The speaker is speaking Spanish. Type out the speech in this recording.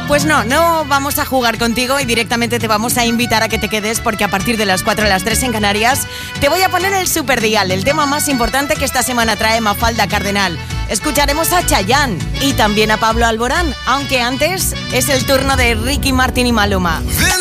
Pues no vamos a jugar contigo y directamente te vamos a invitar a que te quedes, porque a partir de las 4 a las 3 en Canarias te voy a poner el Superdial, el tema más importante que esta semana trae Mafalda Cardenal. Escucharemos a Chayanne y también a Pablo Alborán, aunque antes es el turno de Ricky Martin y Maluma.